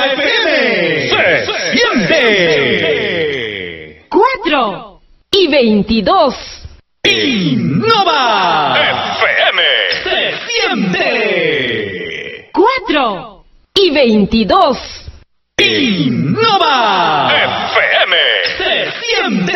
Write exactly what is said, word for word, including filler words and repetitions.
F M se siente. Cuatro y veintidós. Innova F M se siente. Cuatro y veintidós. Innova F M se siente.